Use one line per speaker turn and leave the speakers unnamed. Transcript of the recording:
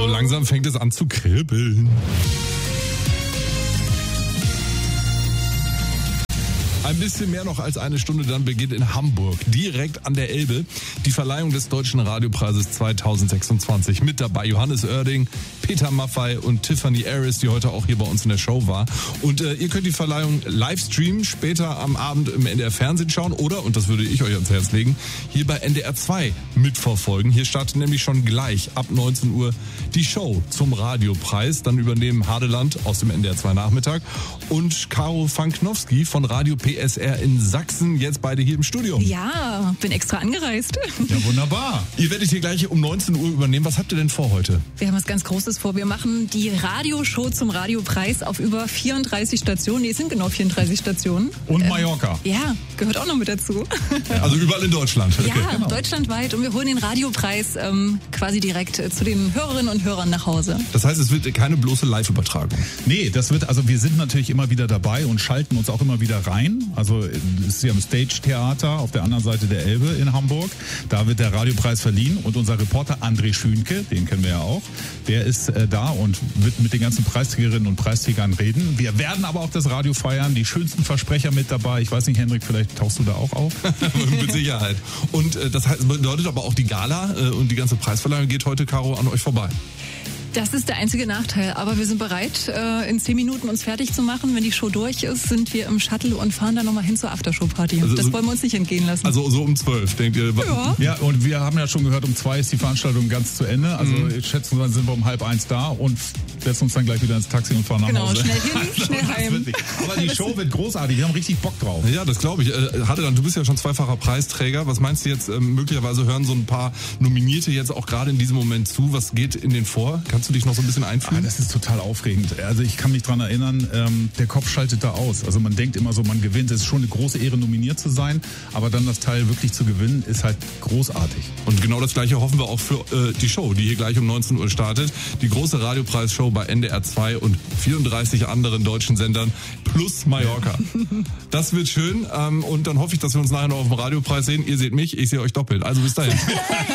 So langsam fängt es an zu kribbeln. Ein bisschen mehr noch als eine Stunde, dann beginnt in Hamburg, direkt an der Elbe, die Verleihung des Deutschen Radiopreises 2026. Mit dabei Johannes Oerding, Peter Maffay und Tiffany Aris, die heute auch hier bei uns in der Show war. Und ihr könnt die Verleihung live streamen, später am Abend im NDR Fernsehen schauen oder, und das würde ich euch ans Herz legen, hier bei NDR 2 mitverfolgen. Hier startet nämlich schon gleich ab 19 Uhr die Show zum Radiopreis. Dann übernehmen Hadeland aus dem NDR 2 Nachmittag und Caro Fanknowski von Radio PSR in Sachsen, jetzt beide hier im Studio.
Ja, bin extra angereist.
Ja, wunderbar. Ihr werdet hier gleich um 19 Uhr übernehmen. Was habt ihr denn vor heute?
Wir haben was ganz Großes vor. Wir machen die Radioshow zum Radiopreis auf über 34 Stationen. Nee, es sind genau 34 Stationen.
Und Mallorca.
Ja, gehört auch noch mit dazu.
Ja. Also überall in Deutschland.
Ja, genau. Deutschlandweit. Und wir holen den Radiopreis quasi direkt zu den Hörerinnen und Hörern nach Hause.
Das heißt, es wird keine bloße Live-Übertragung?
Nee, also wir sind natürlich immer wieder dabei und schalten uns auch immer wieder rein. Also es ist ja im Stage-Theater auf der anderen Seite der Elbe in Hamburg. Da wird der Radiopreis verliehen und unser Reporter André Schünke, den kennen wir ja auch, der ist da und wird mit den ganzen Preisträgerinnen und Preisträgern reden. Wir werden aber auch das Radio feiern, die schönsten Versprecher mit dabei. Ich weiß nicht, Hendrik, vielleicht tauchst du da auch auf?
Mit Sicherheit. Und das bedeutet aber auch die Gala und die ganze Preisverleihung geht heute, Caro, an euch vorbei.
Das ist der einzige Nachteil, aber wir sind bereit, in 10 Minuten uns fertig zu machen. Wenn die Show durch ist, sind wir im Shuttle und fahren dann nochmal hin zur Aftershow-Party. Also, das wollen wir uns nicht entgehen lassen.
Also so um 12, denkt ihr?
Ja, und wir haben ja schon gehört, um 2 ist die Veranstaltung ganz zu Ende. Also ich schätze, dann sind wir um 12:30 da und setzen uns dann gleich wieder ins Taxi und fahren nach Hause.
Genau, schnell hin, schnell heim.
Aber die Show wird großartig, wir haben richtig Bock drauf.
Ja, das glaube ich. Hadeland, du bist ja schon zweifacher Preisträger. Was meinst du jetzt? Möglicherweise hören so ein paar Nominierte jetzt auch gerade in diesem Moment zu. Was geht in denen vor? Kannst du dich noch so ein bisschen einfühlen?
Das ist total aufregend. Also ich kann mich dran erinnern, der Kopf schaltet da aus. Also man denkt immer so, man gewinnt. Es ist schon eine große Ehre, nominiert zu sein. Aber dann das Teil wirklich zu gewinnen, ist halt großartig.
Und genau das Gleiche hoffen wir auch für die Show, die hier gleich um 19 Uhr startet. Die große Radiopreisshow bei NDR 2 und 34 anderen deutschen Sendern plus Mallorca. Das wird schön. Und dann hoffe ich, dass wir uns nachher noch auf dem Radiopreis sehen. Ihr seht mich, ich sehe euch doppelt. Also bis dahin.